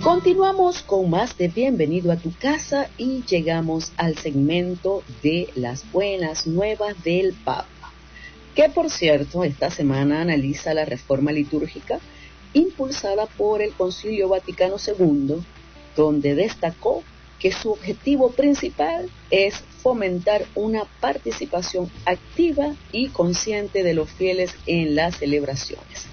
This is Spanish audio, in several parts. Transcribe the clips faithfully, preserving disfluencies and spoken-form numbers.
Continuamos con más de Bienvenido a tu casa y llegamos al segmento de las buenas nuevas del Papa, que por cierto esta semana analiza la reforma litúrgica impulsada por el Concilio Vaticano segundo, donde destacó que su objetivo principal es fomentar una participación activa y consciente de los fieles en las celebraciones.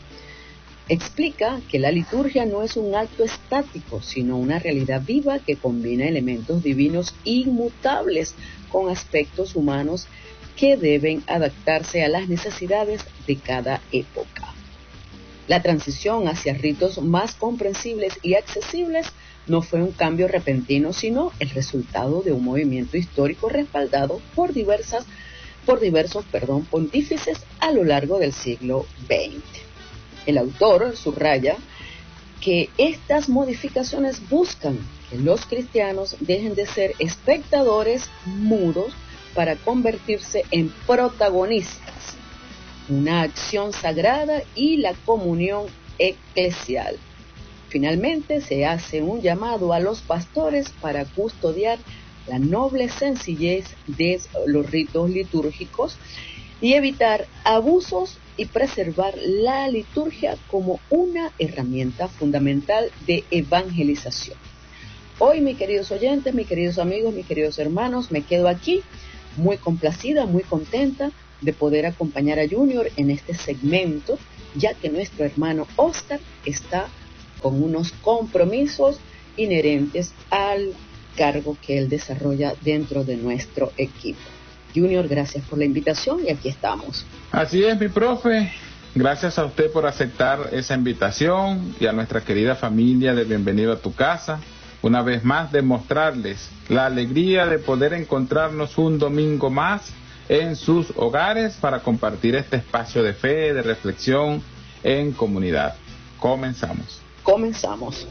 Explica que la liturgia no es un acto estático, sino una realidad viva que combina elementos divinos inmutables con aspectos humanos que deben adaptarse a las necesidades de cada época. La transición hacia ritos más comprensibles y accesibles no fue un cambio repentino, sino el resultado de un movimiento histórico respaldado por diversas, por diversos, perdón, pontífices a lo largo del siglo veinte. El autor subraya que estas modificaciones buscan que los cristianos dejen de ser espectadores mudos para convertirse en protagonistas, una acción sagrada y la comunión eclesial. Finalmente, se hace un llamado a los pastores para custodiar la noble sencillez de los ritos litúrgicos y evitar abusos y preservar la liturgia como una herramienta fundamental de evangelización. Hoy, mis queridos oyentes, mis queridos amigos, mis queridos hermanos, me quedo aquí muy complacida, muy contenta de poder acompañar a Junior en este segmento, ya que nuestro hermano Oscar está con unos compromisos inherentes al cargo que él desarrolla dentro de nuestro equipo. Junior, gracias por la invitación y aquí estamos. Así es, mi profe. Gracias a usted por aceptar esa invitación y a nuestra querida familia de Bienvenido a tu casa. Una vez más, demostrarles la alegría de poder encontrarnos un domingo más en sus hogares para compartir este espacio de fe, de reflexión en comunidad. Comenzamos. Comenzamos.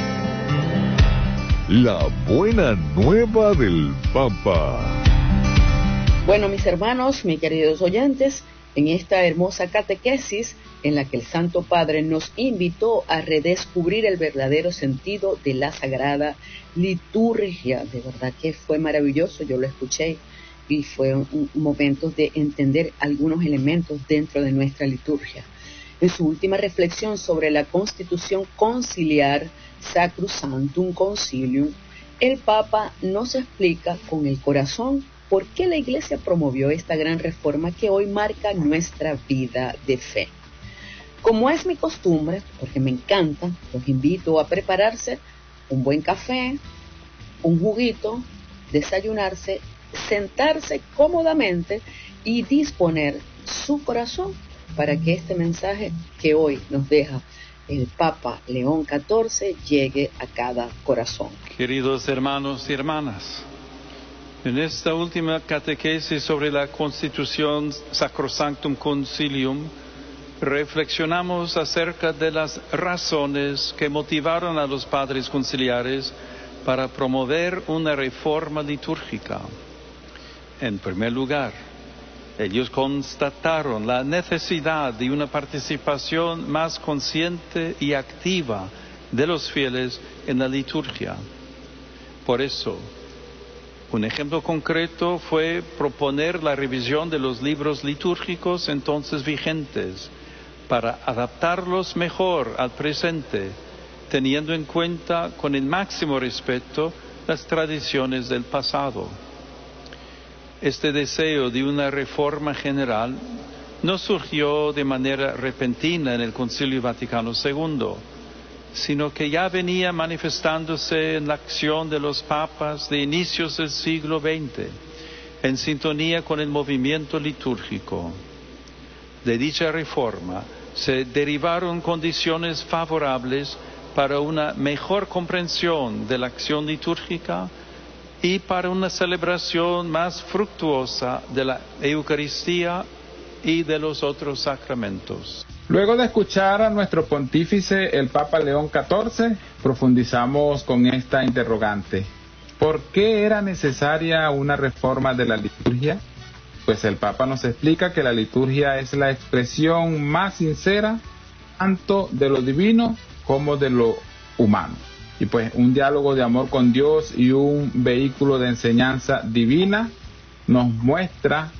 La buena nueva del Papa. Bueno, mis hermanos, mis queridos oyentes, en esta hermosa catequesis en la que el Santo Padre nos invitó a redescubrir el verdadero sentido de la Sagrada Liturgia. De verdad que fue maravilloso, yo lo escuché y fue un, un momento de entender algunos elementos dentro de nuestra liturgia. En su última reflexión sobre la Constitución Conciliar Sacrosanctum Concilium, el Papa nos explica con el corazón por qué la Iglesia promovió esta gran reforma que hoy marca nuestra vida de fe. Como es mi costumbre, porque me encanta, los invito a prepararse un buen café, un juguito, desayunarse, sentarse cómodamente y disponer su corazón para que este mensaje que hoy nos deja el Papa León catorce llegue a cada corazón. Queridos hermanos y hermanas, en esta última catequesis sobre la Constitución Sacrosanctum Concilium, reflexionamos acerca de las razones que motivaron a los padres conciliares para promover una reforma litúrgica. En primer lugar, ellos constataron la necesidad de una participación más consciente y activa de los fieles en la liturgia. Por eso, un ejemplo concreto fue proponer la revisión de los libros litúrgicos entonces vigentes para adaptarlos mejor al presente, teniendo en cuenta con el máximo respeto las tradiciones del pasado. Este deseo de una reforma general no surgió de manera repentina en el Concilio Vaticano segundo, sino que ya venía manifestándose en la acción de los papas de inicios del siglo veinte, en sintonía con el movimiento litúrgico. De dicha reforma se derivaron condiciones favorables para una mejor comprensión de la acción litúrgica y para una celebración más fructuosa de la Eucaristía y de los otros sacramentos. Luego de escuchar a nuestro pontífice, el Papa León catorce, profundizamos con esta interrogante. ¿Por qué era necesaria una reforma de la liturgia? Pues el Papa nos explica que la liturgia es la expresión más sincera tanto de lo divino como de lo humano. y pues un diálogo de amor con Dios y un vehículo de enseñanza divina, nos muestra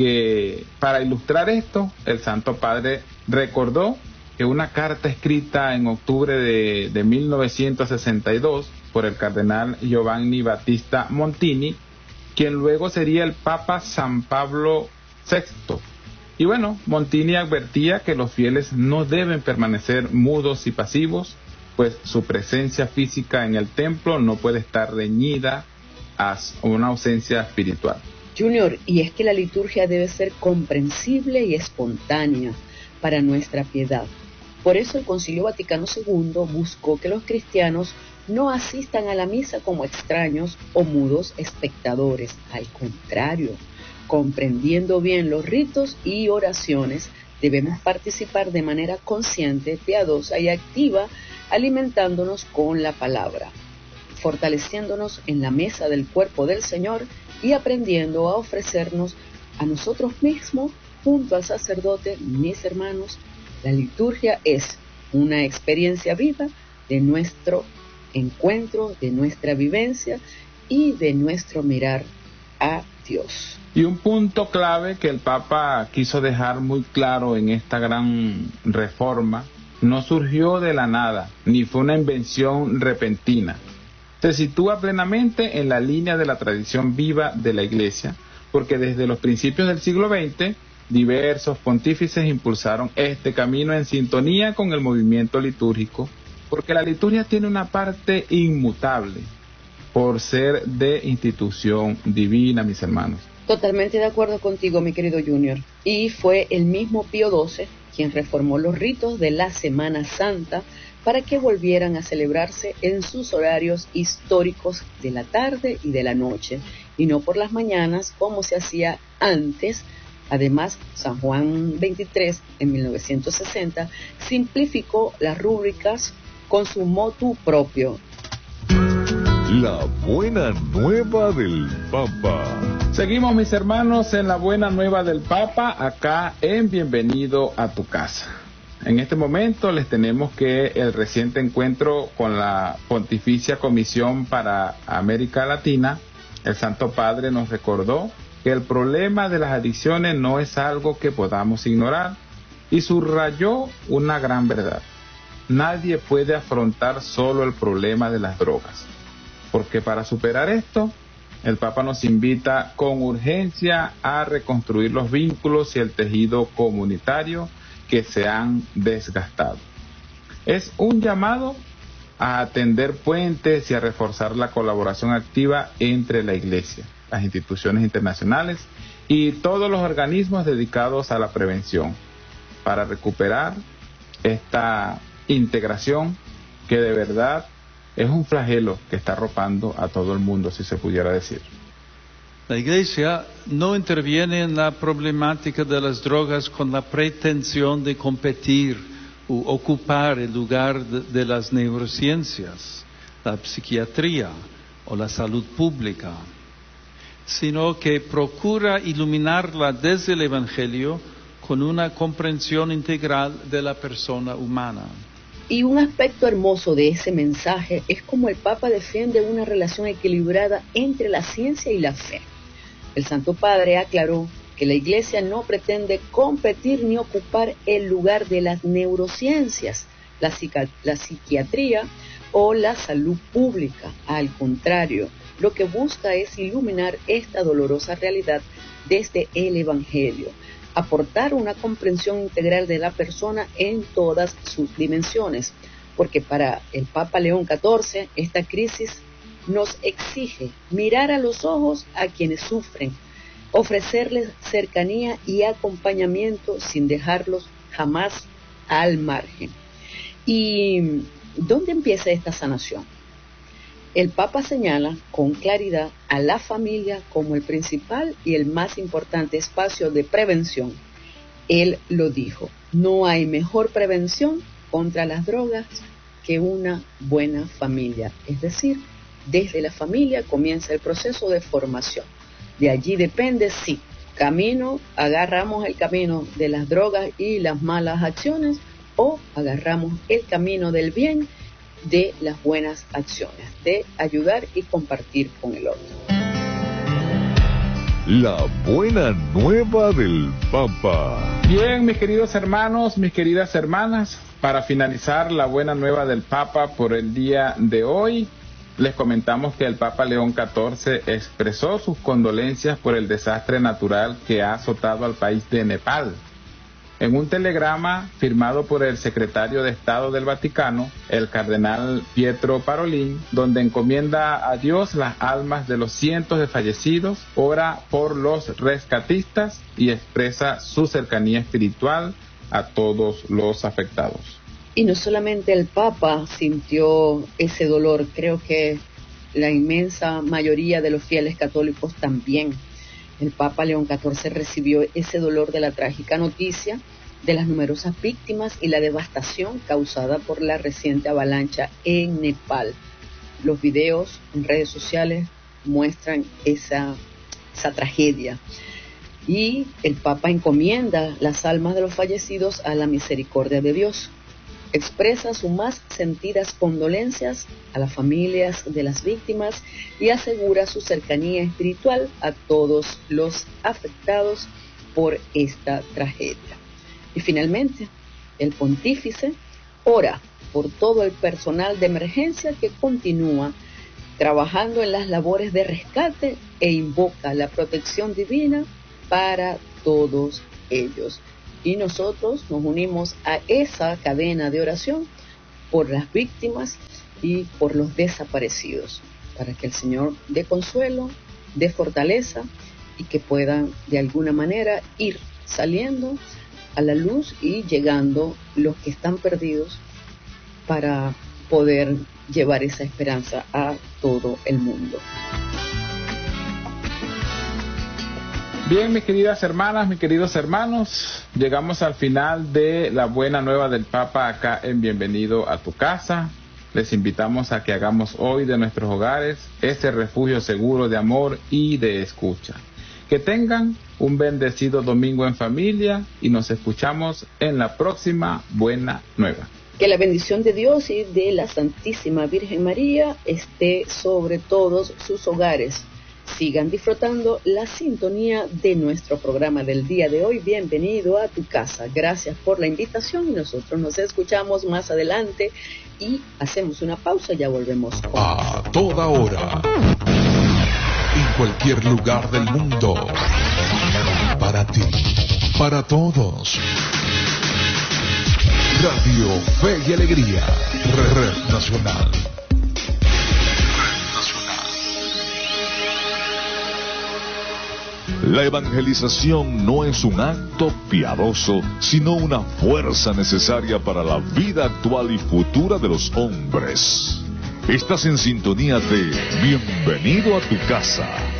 que para ilustrar esto, el Santo Padre recordó que una carta escrita en octubre de, de mil novecientos sesenta y dos por el cardenal Giovanni Battista Montini, quien luego sería el Papa San Pablo sexto. Y bueno, Montini advertía que los fieles no deben permanecer mudos y pasivos, pues su presencia física en el templo no puede estar reñida a una ausencia espiritual. Junior, y es que la liturgia debe ser comprensible y espontánea para nuestra piedad. Por eso el Concilio Vaticano segundo buscó que los cristianos no asistan a la misa como extraños o mudos espectadores. Al contrario, comprendiendo bien los ritos y oraciones, debemos participar de manera consciente, piadosa y activa, alimentándonos con la palabra, fortaleciéndonos en la mesa del cuerpo del Señor y aprendiendo a ofrecernos a nosotros mismos junto al sacerdote. Mis hermanos, la liturgia es una experiencia viva de nuestro encuentro, de nuestra vivencia y de nuestro mirar a Dios. Y un punto clave que el Papa quiso dejar muy claro en esta gran reforma, no surgió de la nada, ni fue una invención repentina. Se sitúa plenamente en la línea de la tradición viva de la Iglesia, porque desde los principios del siglo veinte, diversos pontífices impulsaron este camino en sintonía con el movimiento litúrgico, porque la liturgia tiene una parte inmutable, por ser de institución divina, mis hermanos. Totalmente de acuerdo contigo, mi querido Junior. Y fue el mismo Pío doce quien reformó los ritos de la Semana Santa para que volvieran a celebrarse en sus horarios históricos de la tarde y de la noche, y no por las mañanas como se hacía antes. Además, San Juan veintitrés, en mil novecientos sesenta, simplificó las rúbricas con su motu propio. La buena nueva del Papa. Seguimos, mis hermanos, en la buena nueva del Papa, acá en Bienvenido a tu Casa. En este momento les tenemos que el reciente encuentro con la Pontificia Comisión para América Latina, el Santo Padre nos recordó que el problema de las adicciones no es algo que podamos ignorar y subrayó una gran verdad. Nadie puede afrontar solo el problema de las drogas, porque para superar esto, el Papa nos invita con urgencia a reconstruir los vínculos y el tejido comunitario que se han desgastado. Es un llamado a atender puentes y a reforzar la colaboración activa entre la Iglesia, las instituciones internacionales y todos los organismos dedicados a la prevención, para recuperar esta integración que de verdad es un flagelo que está arropando a todo el mundo, si se pudiera decir. La Iglesia no interviene en la problemática de las drogas con la pretensión de competir u ocupar el lugar de, de las neurociencias, la psiquiatría o la salud pública, sino que procura iluminarla desde el Evangelio con una comprensión integral de la persona humana. Y un aspecto hermoso de ese mensaje es como el Papa defiende una relación equilibrada entre la ciencia y la fe. El Santo Padre aclaró que la Iglesia no pretende competir ni ocupar el lugar de las neurociencias, la, psica- la psiquiatría o la salud pública. Al contrario, lo que busca es iluminar esta dolorosa realidad desde el Evangelio, aportar una comprensión integral de la persona en todas sus dimensiones, porque para el Papa León catorce esta crisis nos exige mirar a los ojos a quienes sufren, ofrecerles cercanía y acompañamiento sin dejarlos jamás al margen. ¿Y dónde empieza esta sanación? El Papa señala con claridad a la familia como el principal y el más importante espacio de prevención. Él lo dijo: no hay mejor prevención contra las drogas que una buena familia. Es decir, desde la familia comienza el proceso de formación. De allí depende si camino, agarramos el camino de las drogas y las malas acciones, o agarramos el camino del bien de las buenas acciones, de ayudar y compartir con el otro. La buena nueva del Papa. Bien, mis queridos hermanos, mis queridas hermanas, para finalizar la buena nueva del Papa por el día de hoy, les comentamos que el Papa León catorce expresó sus condolencias por el desastre natural que ha azotado al país de Nepal. En un telegrama firmado por el secretario de Estado del Vaticano, el cardenal Pietro Parolin, donde encomienda a Dios las almas de los cientos de fallecidos, ora por los rescatistas y expresa su cercanía espiritual a todos los afectados. Y no solamente el Papa sintió ese dolor, creo que la inmensa mayoría de los fieles católicos también. El Papa León catorce recibió ese dolor de la trágica noticia de las numerosas víctimas y la devastación causada por la reciente avalancha en Nepal. Los videos en redes sociales muestran esa, esa tragedia. Y el Papa encomienda las almas de los fallecidos a la misericordia de Dios. Expresa sus más sentidas condolencias a las familias de las víctimas y asegura su cercanía espiritual a todos los afectados por esta tragedia. Y finalmente, el pontífice ora por todo el personal de emergencia que continúa trabajando en las labores de rescate e invoca la protección divina para todos ellos. Y nosotros nos unimos a esa cadena de oración por las víctimas y por los desaparecidos, para que el Señor dé consuelo, dé fortaleza y que puedan de alguna manera ir saliendo a la luz y llegando los que están perdidos para poder llevar esa esperanza a todo el mundo. Bien, mis queridas hermanas, mis queridos hermanos, llegamos al final de la buena nueva del Papa acá en Bienvenido a tu Casa. Les invitamos a que hagamos hoy de nuestros hogares ese refugio seguro de amor y de escucha. Que tengan un bendecido domingo en familia y nos escuchamos en la próxima buena nueva. Que la bendición de Dios y de la Santísima Virgen María esté sobre todos sus hogares. Sigan disfrutando la sintonía de nuestro programa del día de hoy. Bienvenido a tu casa. Gracias por la invitación. Nosotros nos escuchamos más adelante y hacemos una pausa. Ya volvemos. A toda hora, en cualquier lugar del mundo, para ti, para todos. Radio Fe y Alegría, Red Nacional. La evangelización no es un acto piadoso, sino una fuerza necesaria para la vida actual y futura de los hombres. Estás en sintonía de Bienvenido a tu Casa.